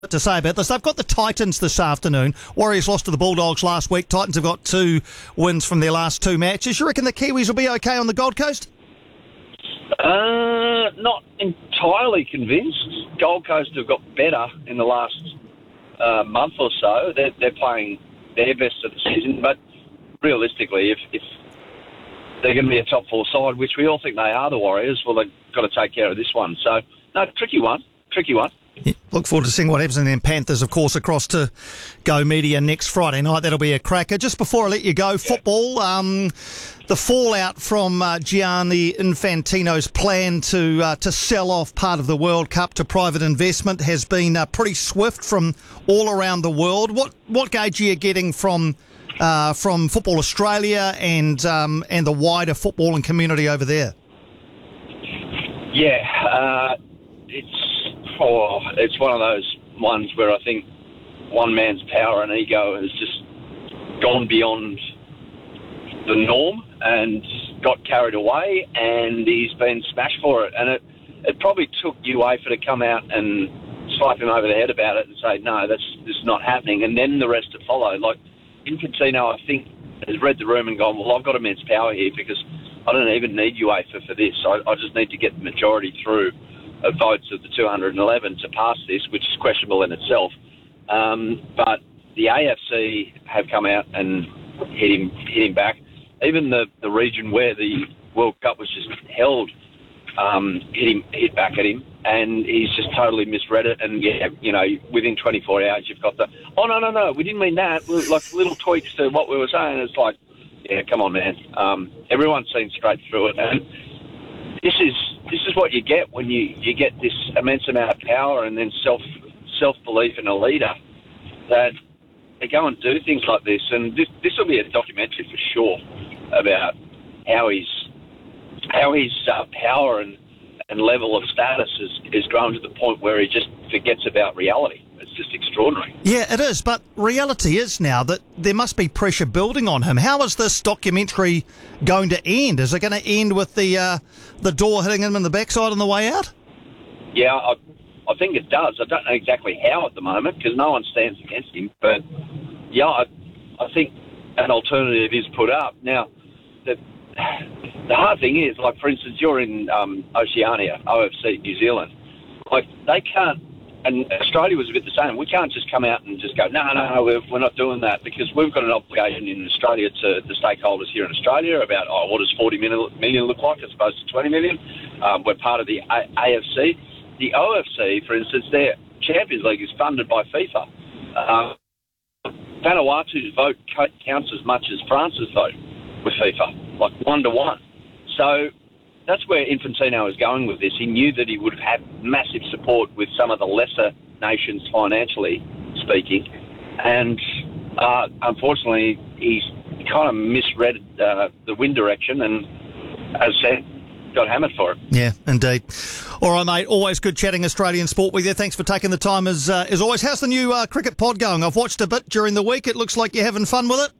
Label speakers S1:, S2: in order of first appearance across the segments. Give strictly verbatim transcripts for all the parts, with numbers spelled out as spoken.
S1: To say about this, they've got the Titans this afternoon. Warriors lost to the Bulldogs last week. Titans have got two wins from their last two matches. You reckon the Kiwis will be okay on the Gold Coast?
S2: Uh, not entirely convinced. Gold Coast have got better in the last uh, month or so. They're, they're playing their best of the season, but realistically, if, if they're going to be a top four side, which we all think they are, the Warriors, well, they've got to take care of this one. So, no, tricky one, tricky one.
S1: Yeah, look forward to seeing what happens. And then Panthers, of course, across to Go Media next Friday night. That'll be a cracker. Just before I let you go, football, um, the fallout from uh, Gianni Infantino's plan to uh, to sell off part of the World Cup to private investment has been uh, pretty swift from all around the world. What what gauge are you getting from uh, from Football Australia and um, and the wider footballing community over there?
S2: Yeah, uh, it's. Oh, it's one of those ones where I think one man's power and ego has just gone beyond the norm and got carried away, and he's been smashed for it. And it, it probably took UEFA to come out and slap him over the head about it and say, no, that's this is not happening, and then the rest to follow. Like, Infantino, I think, has read the room and gone, well, I've got immense power here because I don't even need UEFA for this. I, I just need to get the majority through of votes of the two hundred eleven to pass this, which is questionable in itself. Um, but the A F C have come out and hit him, hit him back. Even the, the region where the World Cup was just held um, hit him, hit back at him, and he's just totally misread it. And yeah, you know, within twenty-four hours, you've got the oh no no no, we didn't mean that. Like little tweaks to what we were saying. It's like, yeah, come on, man. Um, everyone's seen straight through it, and this is. This is what you get when you, you get this immense amount of power and then self self belief in a leader, that they go and do things like this. And this this will be a documentary for sure about how his how his uh, power and, and level of status has, has grown to the point where he just forgets about reality. It's just extraordinary.
S1: Yeah, it is. But reality is now that there must be pressure building on him. How is this documentary going to end? Is it going to end with the uh, the door hitting him in the backside on the way out?
S2: Yeah, I, I think it does. I don't know exactly how at the moment because no one stands against him. But, yeah, I, I think an alternative is put up. Now, the, the hard thing is, like, for instance, you're in um, Oceania, O F C, New Zealand. Like, they can't. And Australia was a bit the same. We can't just come out and just go, no, no, no, we're, we're not doing that, because we've got an obligation in Australia to the stakeholders here in Australia about, oh, what does forty million look like as opposed to twenty million? Um, we're part of the A F C. The O F C, for instance, their Champions League is funded by FIFA. Uh, Vanuatu's vote counts as much as France's vote with FIFA, like one to one. So that's where Infantino is going with this. He knew that he would have had massive support with some of the lesser nations, financially speaking, and uh, unfortunately, he's kind of misread uh, the wind direction, and as said, got hammered for it.
S1: Yeah, indeed. All right, mate. Always good chatting Australian sport with you. Thanks for taking the time as uh, as always. How's the new uh, cricket pod going? I've watched a bit during the week. It looks like you're having fun with it.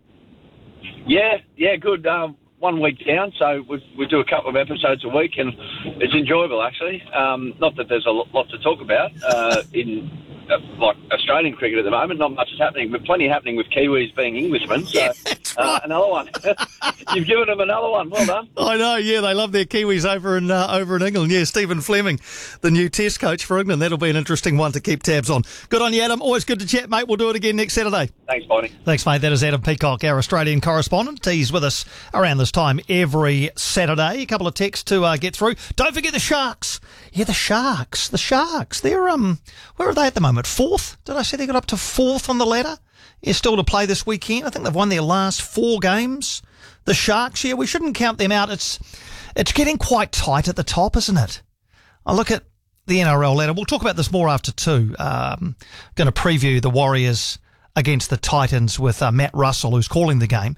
S2: Yeah, yeah, good. Um, one week down, so we, we do a couple of episodes a week, and it's enjoyable, actually. Um, not that there's a lot to talk about uh, in uh, like Australian cricket at the moment. Not much is happening, but plenty happening with Kiwis being Englishmen. So
S1: Yeah, that's right.
S2: uh, another one. You've given them another one. Well done.
S1: I know, yeah, they love their Kiwis over in uh, over in England. Yeah, Stephen Fleming, the new Test coach for England. That'll be an interesting one to keep tabs on. Good on you, Adam. Always good to chat, mate. We'll do it again next Saturday.
S2: Thanks, Bonnie.
S1: Thanks, mate. That is Adam Peacock, our Australian correspondent. He's with us around this time every Saturday. A couple of texts to uh, get through. Don't forget the Sharks. Yeah, the Sharks. The Sharks. They're, um, where are they at the moment? Fourth? Did I say they got up to fourth on the ladder? Yeah, still to play this weekend. I think they've won their last four games. The Sharks, yeah, we shouldn't count them out. It's it's getting quite tight at the top, isn't it? I look at the N R L ladder. We'll talk about this more after two. Um, going to preview the Warriors against the Titans with uh, Matt Russell, who's calling the game.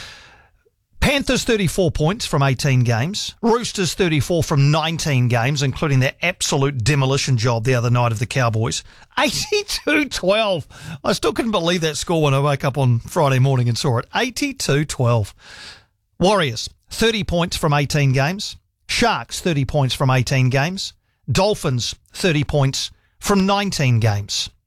S1: Panthers thirty-four points from eighteen games. Roosters thirty-four from nineteen games, including their absolute demolition job the other night of the Cowboys. eighty-two twelve. I still couldn't believe that score when I woke up on Friday morning and saw it. eighty-two twelve. Warriors, thirty points from eighteen games. Sharks, thirty points from eighteen games. Dolphins, thirty points from nineteen games.